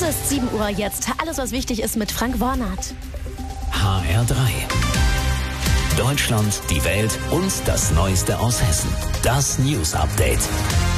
Es ist 7 Uhr jetzt. Alles, was wichtig ist mit Frank Warnert. HR3. Deutschland, die Welt und das Neueste aus Hessen. Das News Update.